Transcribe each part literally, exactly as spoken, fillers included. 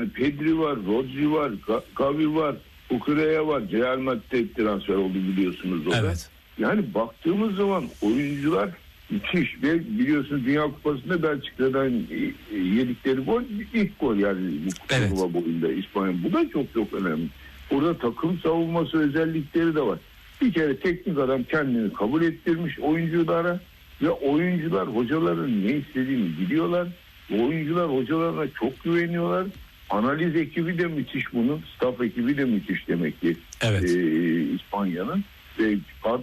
Yani Pedri var, Rodri var, Gavi var, Kukureya var. Real Madrid'e transfer oldu biliyorsunuz o da. Evet. Yani baktığımız zaman oyuncular müthiş ve biliyorsunuz Dünya Kupası'nda Belçika'dan yedikleri gol ilk gol yani bu evet. Kupa boyunda İspanya. Bu da çok çok önemli. Burada takım savunması özellikleri de var. Bir kere teknik adam kendini kabul ettirmiş oyunculara ve oyuncular hocaların ne istediğini biliyorlar. Oyuncular hocalarına çok güveniyorlar. Analiz ekibi de müthiş bunun. Staff ekibi de müthiş demek ki evet. e, İspanya'nın. Ve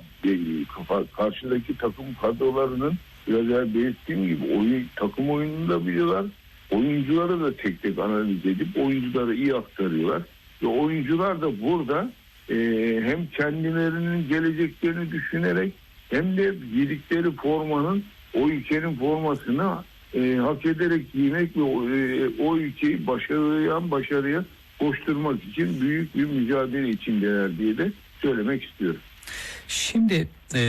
karşıdaki takım kadrolarının biraz evvel belirttiğim gibi oyun, takım oyununu da biliyorlar. Oyuncuları da tek tek analiz edip oyuncuları iyi aktarıyorlar. Ve oyuncular da burada e, hem kendilerinin geleceklerini düşünerek hem de giydikleri formanın o ülkenin formasını e, hak ederek giymek ve o, e, o ülkeyi başarıya başarıya koşturmak için büyük bir mücadele içindeler diye de söylemek istiyorum. Şimdi e,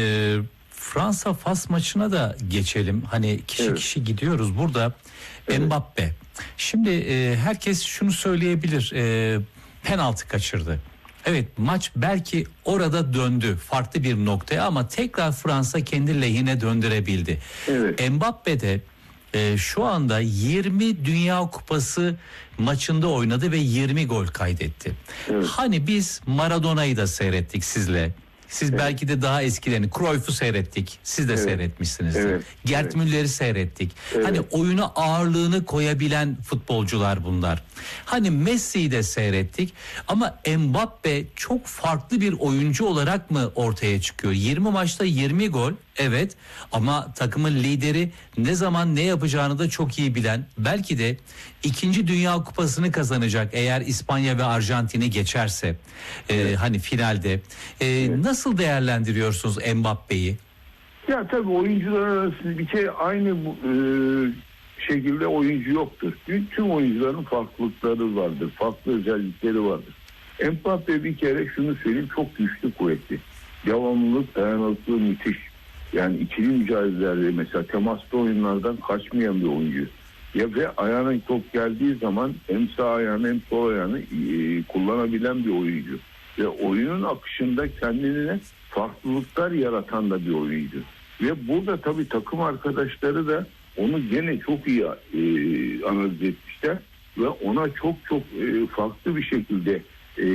Fransa-Fas maçına da geçelim. Hani kişi evet. kişi gidiyoruz burada. Evet. Mbappe. Şimdi e, herkes şunu söyleyebilir. E, penaltı kaçırdı. Evet, maç belki orada döndü farklı bir noktaya ama tekrar Fransa kendi lehine döndürebildi. Evet. Mbappe de e, şu anda yirmi Dünya Kupası maçında oynadı ve yirmi gol kaydetti. Evet. Hani biz Maradona'yı da seyrettik sizle. Siz evet. belki de daha eskilerini, Cruyff'u seyrettik. Siz de evet. seyretmişsinizdir. Evet. Gerd evet. Müller'i seyrettik. Evet. Hani oyuna ağırlığını koyabilen futbolcular bunlar. Hani Messi'yi de seyrettik. Ama Mbappe çok farklı bir oyuncu olarak mı ortaya çıkıyor? yirmi maçta yirmi gol. Evet, ama takımın lideri ne zaman ne yapacağını da çok iyi bilen, belki de ikinci Dünya Kupası'nı kazanacak eğer İspanya ve Arjantin'i geçerse evet. e, hani finalde. E, evet. Nasıl değerlendiriyorsunuz Mbappe'yi? Ya tabii oyuncular arasında bir kere aynı e, şekilde oyuncu yoktur. Tüm oyuncuların farklılıkları vardır, farklı özellikleri vardır. Mbappe bir kere şunu söyleyeyim, çok güçlü, kuvvetli. Devamlılık, dayanıklılığı müthiş. Yani ikili mücadelelerde mesela temaslı oyunlardan kaçmayan bir oyuncu. Ya ve ayağına top geldiği zaman hem sağ ayağını hem sol ayağını e, kullanabilen bir oyuncu. Ve oyunun akışında kendine farklılıklar yaratan da bir oyuncu. Ve burada tabii takım arkadaşları da onu gene çok iyi e, analiz etmişler. Ve ona çok çok e, farklı bir şekilde e, e,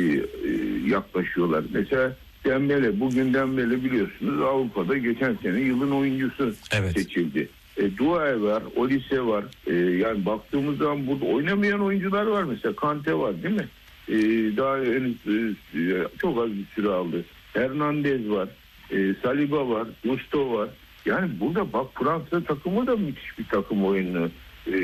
yaklaşıyorlar. Mesela Dembele, bugün Dembele biliyorsunuz Avrupa'da geçen sene yılın oyuncusu evet. seçildi. E, Doué var, Olise var. E, yani baktığımız zaman burada oynamayan oyuncular var. Mesela Kante var değil mi? E, daha henüz e, çok az bir süre aldı. Hernandez var, e, Saliba var, Gusto var. Yani burada bak Fransa takımı da müthiş bir takım oyunu e,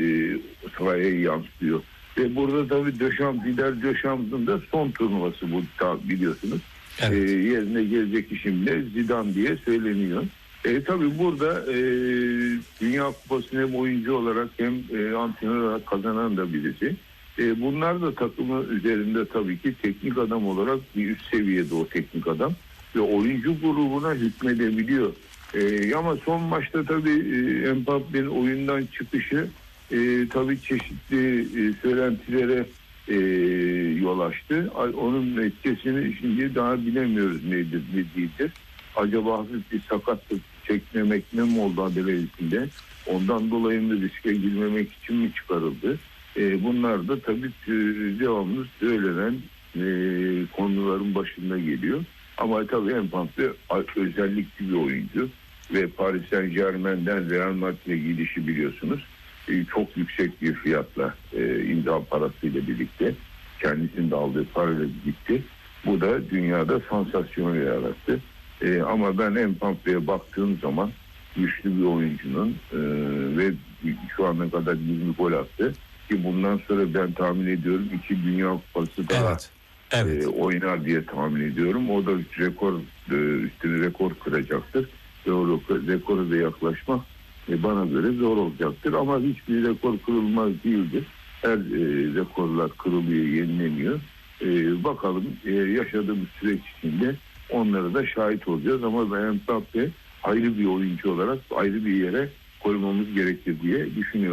sahaya yansıtıyor. Ve burada tabii Deschamps, Didier Deschamps'ın da son turnuvası bu biliyorsunuz. Evet. E, yerine gelecek işimle Zidane diye söyleniyor. E, tabii burada e, Dünya Kupası'nı hem oyuncu olarak hem e, antrenör olarak kazanan da birisi. E, bunlar da takımı üzerinde tabii ki teknik adam olarak bir üst seviyede o teknik adam. Ve oyuncu grubuna hükmedebiliyor. E, ama son maçta tabii e, Mbappe'nin oyundan çıkışı e, tabii çeşitli e, söylentilere e, yol açtı. Onun etkisini şimdi daha bilemiyoruz nedir ne değildir. Acaba hafif bir sakatlık çekmemek mi oldu adalesinde? Ondan dolayı mı riske girmemek için mi çıkarıldı? E, bunlar da tabii devamlı söylenen e, konuların başında geliyor. Ama tabii Mbappe özellikli bir oyuncu ve Paris Saint-Germain'den Real Madrid'e gidişi biliyorsunuz. E, çok yüksek bir fiyatla e, imza parasıyla birlikte kendisinin de aldığı parayla gitti. Bu da dünyada sansasyon yarattı. E, ama ben Mbappe'ye baktığım zaman güçlü bir oyuncunun e, ve şu ana kadar yirmi gol attı. Ki bundan sonra ben tahmin ediyorum iki Dünya Kupası daha evet. Evet. E, oynar diye tahmin ediyorum. O da rekor e, üstüne rekor kıracaktır. Ve o rekoru da yaklaşmak e, bana göre zor olacaktır. Ama hiçbir rekor kırılmaz değildir. Her e, rekorlar kırılıyor, yenileniyor. E, bakalım e, yaşadığımız süreç içinde onlara da şahit olacağız. Ama ben Mbappe ayrı bir oyuncu olarak ayrı bir yere koymamız gerekir diye düşünüyorum.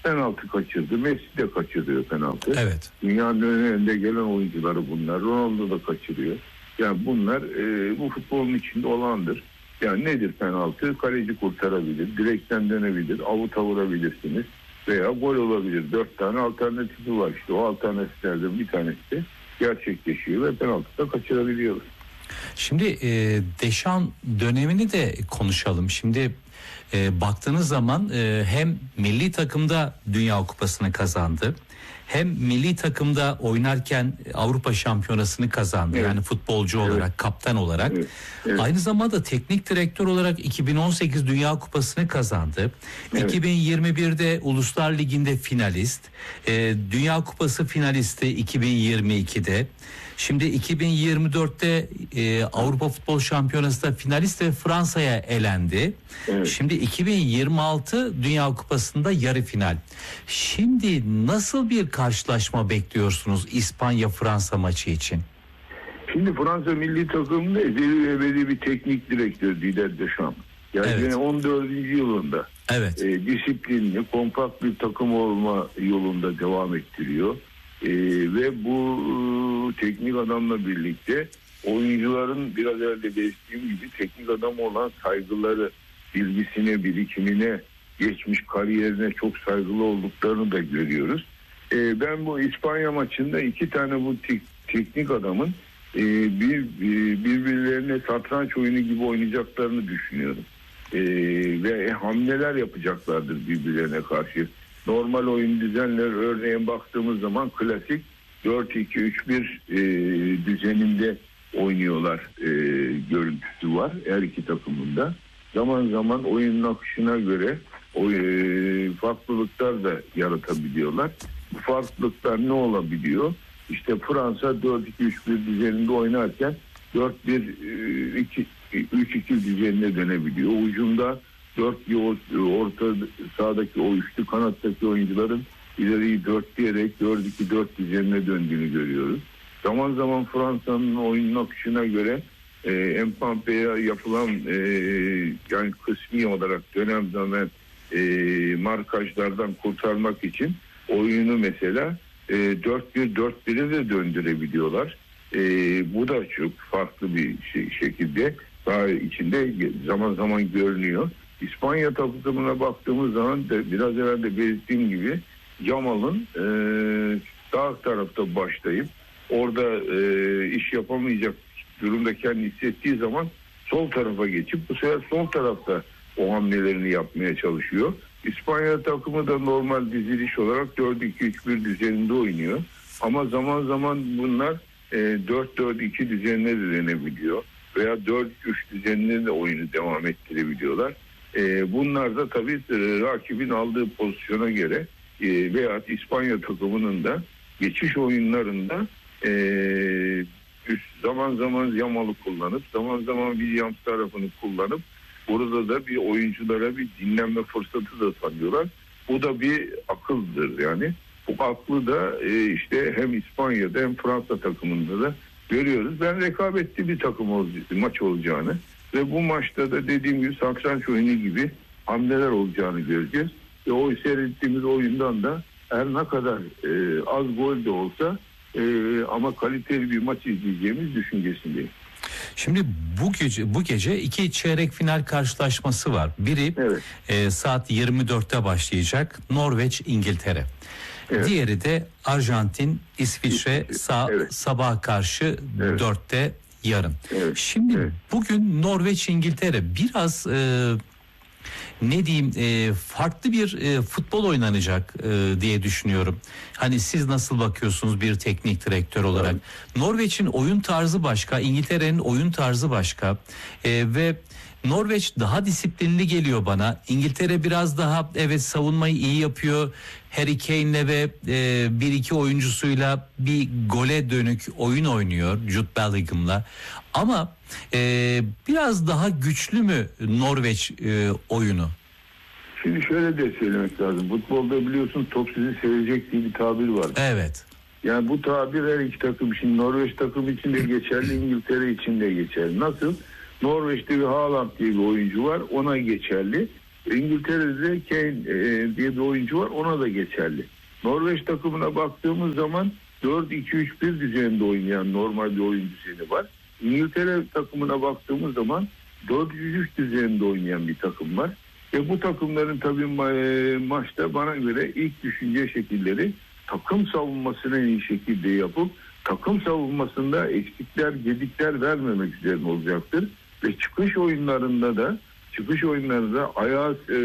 penaltı kaçırdı. Messi de kaçırıyor penaltı. Evet. Dünyanın önünde gelen oyuncuları bunlar. Ronaldo da kaçırıyor. Yani bunlar e, bu futbolun içinde olandır. Yani nedir penaltı? Kaleci kurtarabilir, direkten dönebilir, avuta vurabilirsiniz veya gol olabilir. Dört tane alternatifi var işte. O alternatiflerden bir tanesi de gerçekleşiyor ve penaltıda kaçırabiliyoruz. Şimdi e, Deschamps dönemini de konuşalım. Şimdi e, baktığınız zaman e, hem milli takımda Dünya Kupası'nı kazandı, hem milli takımda oynarken Avrupa Şampiyonası'nı kazandı. Evet. Yani futbolcu evet. olarak, kaptan olarak. Evet. Evet. Aynı zamanda teknik direktör olarak iki bin on sekiz Dünya Kupası'nı kazandı. Evet. iki bin yirmi birde Uluslar Ligi'nde finalist. E, Dünya Kupası finalisti iki bin yirmi ikide. Şimdi iki bin yirmi dörtte e, Avrupa Futbol Şampiyonası'nda finalist ve Fransa'ya elendi. Evet. Şimdi iki bin yirmi altı Dünya Kupası'nda yarı final. Şimdi nasıl bir karşılaşma bekliyorsunuz İspanya-Fransa maçı için? Şimdi Fransa milli takımında ezeli ebedi bir teknik direktör Didier Deschamps. Yani evet. on dördüncü yılında evet. e, disiplinli, kompakt bir takım olma yolunda devam ettiriyor. Ee, ve bu e, teknik adamla birlikte oyuncuların biraz evvel de belirttiğim gibi teknik adam olan saygıları, bilgisine, birikimine, geçmiş kariyerine çok saygılı olduklarını da görüyoruz. Ee, ben bu İspanya maçında iki tane bu te- teknik adamın e, bir e, birbirlerine satranç oyunu gibi oynayacaklarını düşünüyorum. E, ve hamleler yapacaklardır birbirlerine karşı. Normal oyun düzenleri örneğin baktığımız zaman klasik dört iki üç bir e, düzeninde oynuyorlar e, görüntüsü var her iki takımında. Zaman zaman oyunun akışına göre o, e, farklılıklar da yaratabiliyorlar. Bu farklılıklar ne olabiliyor? İşte Fransa dört iki üç bir düzeninde oynarken dört bir üç iki düzenine dönebiliyor. Ucunda dört bir orta sahadaki o üçlü kanattaki oyuncuların ileriyi dörtleyerek dört iki dört düzenine döndüğünü görüyoruz. Zaman zaman Fransa'nın oyunun akışına göre e, Mbappe'ye yapılan e, yani kısmi olarak dönem dönem e, markajlardan kurtarmak için oyunu mesela e, dört bir dört bire de döndürebiliyorlar. E, bu da çok farklı bir şey, şekilde daha içinde zaman zaman görünüyor. İspanya takımına baktığımız zaman da biraz evvel de belirttiğim gibi Yamal'ın e, sağ tarafta başlayıp orada e, iş yapamayacak durumda kendini hissettiği zaman sol tarafa geçip bu sefer sol tarafta o hamlelerini yapmaya çalışıyor. İspanya takımı da normal diziliş olarak dört iki üç bir düzeninde oynuyor. Ama zaman zaman bunlar e, dört dört iki düzenine de dönebiliyor. Veya dört üç düzenine de oyunu devam ettirebiliyorlar. E, bunlar da tabii e, rakibin aldığı pozisyona göre e, veya İspanya takımının da geçiş oyunlarında e, üst, zaman zaman Yamal'ı kullanıp zaman zaman Williams tarafını kullanıp burada da bir oyunculara bir dinlenme fırsatı da tanıyorlar. Bu da bir akıldır yani. Bu aklı da e, işte hem İspanya'da hem Fransa takımında da görüyoruz. Ben rekabetli bir takım ol, maç olacağını ve bu maçta da dediğim gibi satranç oyunu gibi hamleler olacağını göreceğiz. Ve o seyrettiğimiz oyundan da her ne kadar e, az gol de olsa e, ama kaliteli bir maç izleyeceğimiz düşüncesindeyim. Şimdi bu gece bu gece iki çeyrek final karşılaşması var. Biri evet. e, saat yirmi dörtte başlayacak. Norveç İngiltere. Evet. Diğeri de Arjantin İsviçre sa- evet. sabah karşı evet. dörtte yarın. Evet. Şimdi evet. bugün Norveç İngiltere biraz e, ne diyeyim e, farklı bir e, futbol oynanacak e, diye düşünüyorum. Hani siz nasıl bakıyorsunuz bir teknik direktör olarak? Evet. Norveç'in oyun tarzı başka, İngiltere'nin oyun tarzı başka e, ve Norveç daha disiplinli geliyor bana. İngiltere biraz daha evet savunmayı iyi yapıyor. Harry Kane'le ve e, bir iki oyuncusuyla bir gole dönük oyun oynuyor Jude Bellingham'la. Ama e, biraz daha güçlü mü Norveç e, oyunu? Şimdi şöyle de söylemek lazım. Futbolda biliyorsun top sizi sevecek diye bir tabir var. Evet. Yani bu tabir her iki takım için, Norveç takım için de geçerli, İngiltere için de geçerli. Nasıl? Norveç'te bir Haaland diye bir oyuncu var. Ona geçerli. İngiltere'de Kane e, diye bir oyuncu var, ona da geçerli. Norveç takımına baktığımız zaman dört iki üç bir düzeninde oynayan normal bir oyun düzeni var. İngiltere takımına baktığımız zaman dört yüz üç düzeninde oynayan bir takım var. Ve bu takımların tabii ma- maçta bana göre ilk düşünce şekilleri takım savunmasını en iyi şekilde yapıp takım savunmasında eksikler, gedikler vermemek üzerine olacaktır. Ve çıkış oyunlarında da çıkış oyunlarında ayağa e,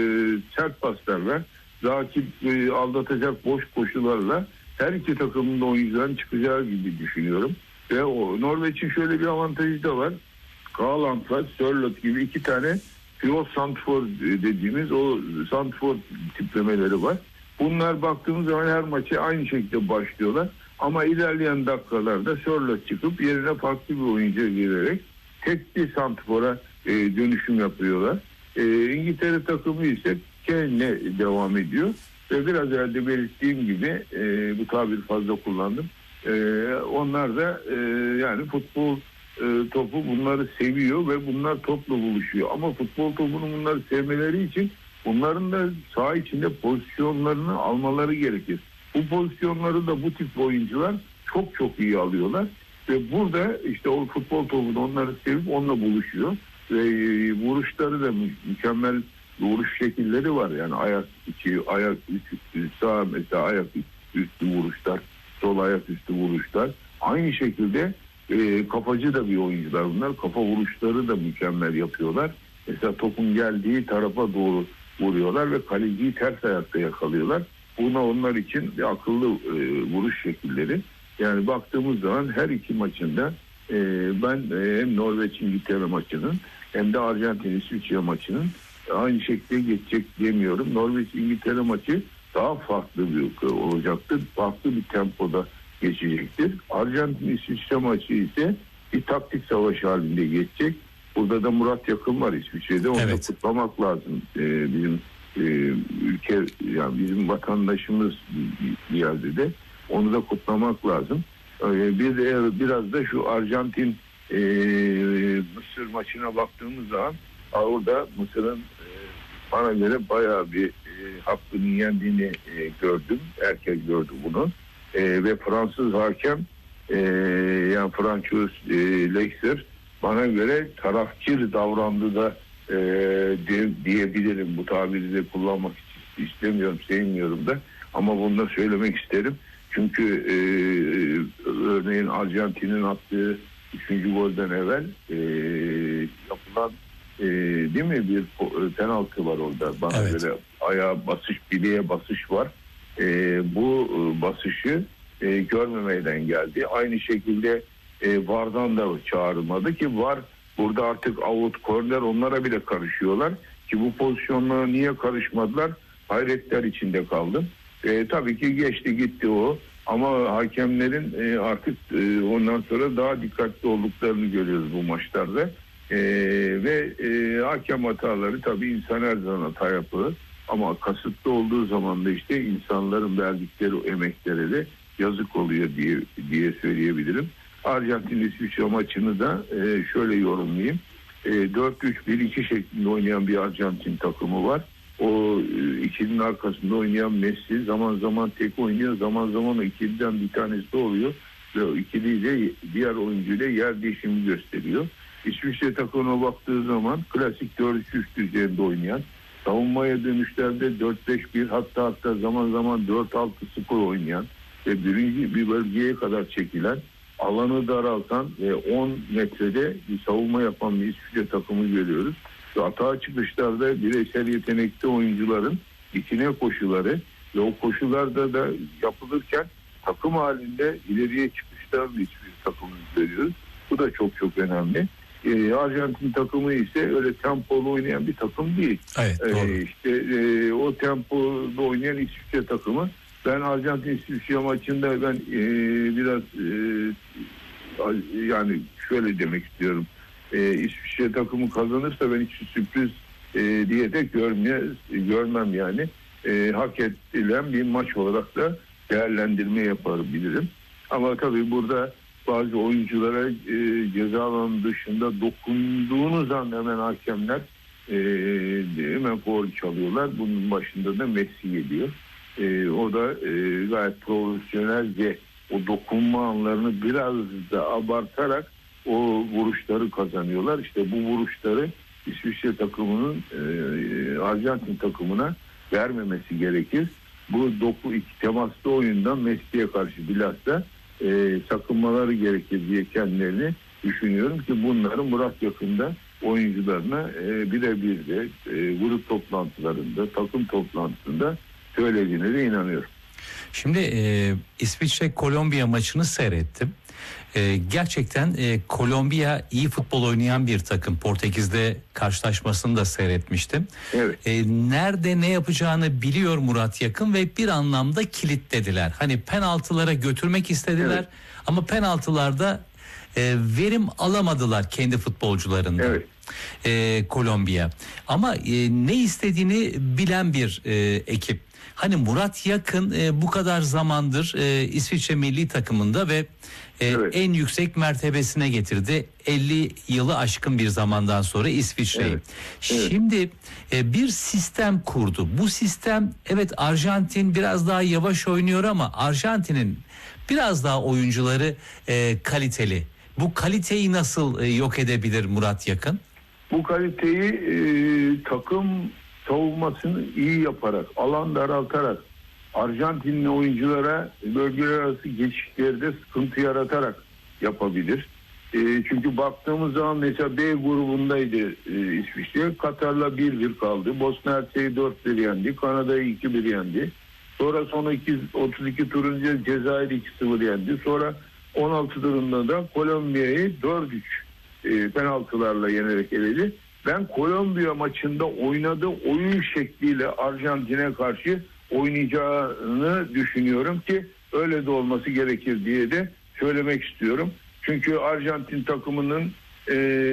sert paslarla, rakip e, aldatacak boş koşularla her iki takımın da oyuncuların çıkacağı gibi düşünüyorum. Ve o Norveç'in şöyle bir avantajı da var. Haaland'la Sörloth gibi iki tane pivot santrfor dediğimiz o santrfor tiplemeleri var. Bunlar baktığımız zaman her maçı aynı şekilde başlıyorlar. Ama ilerleyen dakikalarda Sörloth çıkıp yerine farklı bir oyuncu girerek tek bir santrfora e, dönüşüm yapıyorlar. E, İngiltere takımı ise Kane'le devam ediyor. Ve biraz evvel belirttiğim gibi e, bu tabiri fazla kullandım. E, onlar da e, yani futbol e, topu bunları seviyor ve bunlar topla buluşuyor. Ama futbol topunu bunları sevmeleri için bunların da saha içinde pozisyonlarını almaları gerekir. Bu pozisyonları da bu tip oyuncular çok çok iyi alıyorlar. Ve burada işte o futbol topunu onları sevip onunla buluşuyor. Ve vuruşları da mü- mükemmel vuruş şekilleri var. Yani ayak içi, ayak üstü, sağ mesela ayak üstü vuruşlar, sol ayak üstü vuruşlar. Aynı şekilde e, kafacı da bir oyuncular bunlar. Kafa vuruşları da mükemmel yapıyorlar. Mesela topun geldiği tarafa doğru vuruyorlar ve kaleciyi ters ayakta yakalıyorlar. Buna onlar için bir akıllı e, vuruş şekilleri. Yani baktığımız zaman her iki maçında e, ben e, hem Norveç-İngiltere maçının hem de Arjantin-İsviçre maçının aynı şekilde geçecek demiyorum. Norveç-İngiltere maçı daha farklı bir olacaktır. Farklı bir tempoda geçecektir. Arjantin-İsviçre maçı ise bir taktik savaş halinde geçecek. Burada da Murat Yakın var İsviçre'de. Onu evet. da kutlamak lazım. Ee, bizim e, ülke, yani bizim vatandaşımız bir yerde de onu da kutlamak lazım. Ee, bir de biraz da şu Arjantin e, Mısır maçına baktığımız zaman orada Mısır'ın e, bana göre bayağı bir e, hakkını yendiğini e, gördüm. Herkes gördü bunu. E, ve Fransız hakem e, yani Fransız e, Leixer bana göre tarafkir davrandı da e, de, diyebilirim. Bu tabiri de kullanmak istemiyorum, sevmiyorum da. Ama bunu da söylemek isterim. Çünkü e, örneğin Arjantin'in attığı üçüncü golden evvel e, yapılan e, değil mi bir penaltı var orada. Bana evet. göre ayağa basış, bileğe basış var. E, bu basışı e, görmemeden geldi. Aynı şekilde e, V A R'dan da çağrılmadı ki V A R burada artık out, korner onlara bile karışıyorlar. Ki bu pozisyonlara niye karışmadılar? Hayretler içinde kaldım. E, tabii ki geçti gitti o. Ama hakemlerin e, artık e, ondan sonra daha dikkatli olduklarını görüyoruz bu maçlarda. E, ve e, hakem hataları tabii insan her zaman hata yapıyor. Ama kasıtlı olduğu zaman da işte insanların verdikleri o emeklere de yazık oluyor diye diye söyleyebilirim. Arjantin-İsviçre maçını da e, şöyle yorumlayayım. E, dört üç bir iki şeklinde oynayan bir Arjantin takımı var. O e, ikilinin arkasında oynayan Messi zaman zaman tek oynuyor. Zaman zaman ikiliden bir tanesi de oluyor. Ve o ikiliyle diğer oyuncuyla yer değişimi gösteriyor. İsviçre takımına baktığı zaman klasik dört üç üç düzeyinde oynayan, savunmaya dönüşlerde dört beş bir hatta hatta zaman zaman dört altı skor oynayan ve birinci bir bölgeye kadar çekilen, alanı daraltan ve on metrede bir savunma yapan bir İsviçre takımı görüyoruz. Ve hata çıkışlarda bireysel yetenekli oyuncuların içine koşuları ve o koşularda da yapılırken takım halinde ileriye çıkışlar bir İsviçre takımını görüyoruz. Bu da çok çok önemli. Ee, Arjantin takımı ise öyle tempolu oynayan bir takım değil. Evet, doğru. Ee, işte e, o tempoda oynayan İsviçre takımı. Ben Arjantin-İsviçre maçında ben e, biraz e, yani şöyle demek istiyorum. E, İsviçre takımı kazanırsa ben hiç sürpriz e, diye de görmeye, görmem yani. E, hak edilen bir maç olarak da değerlendirme yapabilirim. Ama tabii burada bazı oyunculara e, ceza alanı dışında dokunduğunuz an hemen hakemler e, hemen gol çalıyorlar. Bunun başında da Messi geliyor. E, o da e, gayet profesyonelce o dokunma anlarını biraz da abartarak o vuruşları kazanıyorlar. İşte bu vuruşları İsviçre takımının e, Arjantin takımına vermemesi gerekir. Bu doku iki temaslı oyundan Messi'ye karşı bilhassa e, sakınmaları gerekir diye kendilerini düşünüyorum ki bunları Murat Yakın'da oyuncularına e, birebir de e, grup toplantılarında, takım toplantısında söylediğine de inanıyorum. Şimdi e, İsviçre-Kolombiya maçını seyrettim. E, gerçekten e, Kolombiya iyi futbol oynayan bir takım. Portekiz'de karşılaşmasını da seyretmiştim. Evet. E, nerede ne yapacağını biliyor Murat Yakın ve bir anlamda kilitlediler. Hani penaltılara götürmek istediler, evet, ama penaltılarda e, verim alamadılar kendi futbolcularından. Evet. E, Kolombiya. Ama e, ne istediğini bilen bir e, ekip. Hani Murat Yakın e, bu kadar zamandır e, İsviçre milli takımında ve e, evet, en yüksek mertebesine getirdi. elli yılı aşkın bir zamandan sonra İsviçre'yi. Evet, evet. Şimdi e, bir sistem kurdu. Bu sistem, evet, Arjantin biraz daha yavaş oynuyor ama Arjantin'in biraz daha oyuncuları e, kaliteli. Bu kaliteyi nasıl e, yok edebilir Murat Yakın? Bu kaliteyi e, takım savunmasını iyi yaparak, alan daraltarak, Arjantinli oyunculara bölgeler arası geçişlerde sıkıntı yaratarak yapabilir. E, çünkü baktığımız zaman mesela B grubundaydı e, İsviçre. Katar'la bir bir kaldı. Bosna Hersek'i dört bir yendi. Kanada'yı iki bir yendi. Sonra son iki, otuz iki turunca Cezayir iki sıfır yendi. Sonra on altı turunda da Kolombiya'yı dört üç e, penaltılarla yenerek eledi. Ben Kolombiya maçında oynadığı oyun şekliyle Arjantin'e karşı oynayacağını düşünüyorum ki öyle de olması gerekir diye de söylemek istiyorum. Çünkü Arjantin takımının e,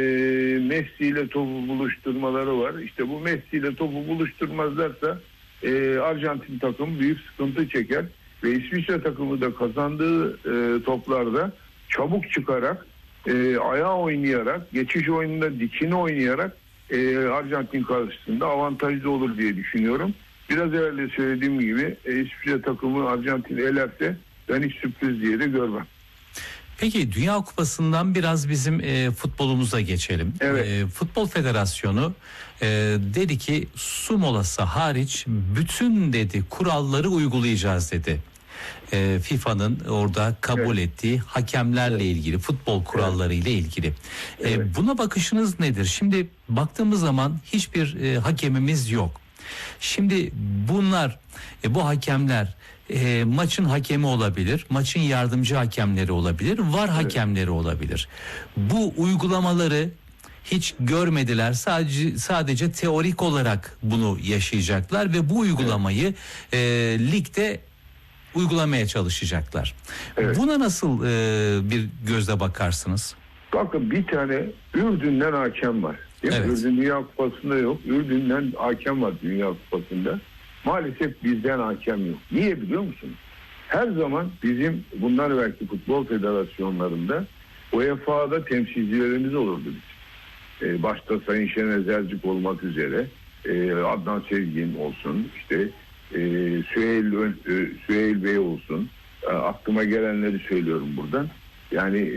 Messi ile topu buluşturmaları var. İşte bu Messi ile topu buluşturmazlarsa e, Arjantin takımı büyük sıkıntı çeker ve İsviçre takımı da kazandığı e, toplarda çabuk çıkarak, e, ayağa oynayarak, geçiş oyununda dikini oynayarak e, Arjantin karşısında avantajlı olur diye düşünüyorum. Biraz evvel de söylediğim gibi e, İsviçre takımı Arjantin'i elerse ben hiç sürpriz diye de görmem. Peki Dünya Kupası'ndan biraz bizim e, futbolumuza geçelim. Evet. E, Futbol Federasyonu e, dedi ki su molası hariç bütün dedi kuralları uygulayacağız dedi. E, FIFA'nın orada kabul evet. ettiği hakemlerle evet. ilgili, futbol kuralları ile ilgili. Evet. E, buna bakışınız nedir? Şimdi baktığımız zaman hiçbir e, hakemimiz yok. Şimdi bunlar, e, bu hakemler e, maçın hakemi olabilir, maçın yardımcı hakemleri olabilir, var evet. hakemleri olabilir. Bu uygulamaları hiç görmediler. Sadece sadece teorik olarak bunu yaşayacaklar ve bu uygulamayı evet. e, ligde uygulamaya çalışacaklar. Evet. Buna nasıl e, bir gözle bakarsınız? Bakın, bir tane Ürdün'den hakem var. Değil evet. Ürdün Dünya Kupası'nda yok. Ürdün'den hakem var Dünya Kupası'nda. Maalesef bizden hakem yok. Niye biliyor musunuz? Her zaman bizim bunlar belki futbol federasyonlarında U E F A'da temsilcilerimiz olurdu biz. Ee, başta Sayın Şener Zercik olmak üzere e, Adnan Sezgin olsun, işte e, Süheyl, e, Süheyl Bey olsun. E, aklıma gelenleri söylüyorum buradan. Yani e,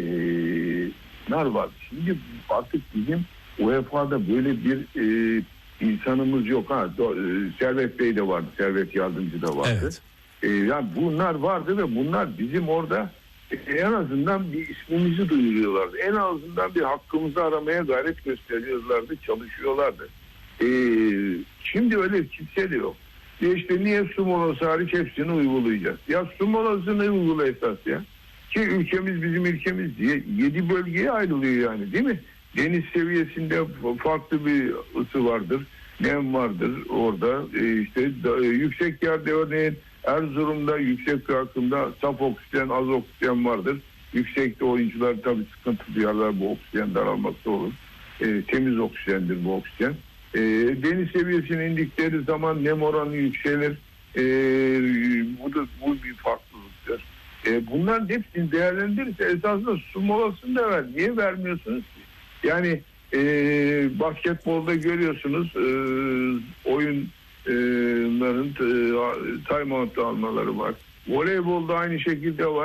nar var. Şimdi artık bizim U E F A'da böyle bir e, insanımız yok. Ha, do, e, Servet Bey de vardı. Servet Yardımcı da vardı. Evet. E, yani bunlar vardı ve bunlar bizim orada e, en azından bir ismimizi duyuruyorlardı. En azından bir hakkımızı aramaya gayret gösteriyorlardı, çalışıyorlardı. E, şimdi öyle kimse de yok. E işte niye su molası hariç hepsini uygulayacağız? Ya su molasını uygula esas ya. Ki ülkemiz bizim ülkemiz diye yedi bölgeye ayrılıyor yani, değil mi? Deniz seviyesinde farklı bir ısı vardır. Nem vardır orada. E işte da, e, yüksek yerde örneğin Erzurum'da yüksek rakımda saf oksijen, az oksijen vardır. Yüksekte oyuncular tabii sıkıntı duyarlar, bu oksijen daralması olur. E, temiz oksijendir bu oksijen. E, deniz seviyesine indikleri zaman nem oranı yükselir. E, bu da bu bir farklılıktır. E, bunların hepsini değerlendirirse esasında su molasını da ver. Niye vermiyorsunuz ki? Yani e, basketbolda görüyorsunuz e, oyunların e, time out almaları var. Voleybolda aynı şekilde var.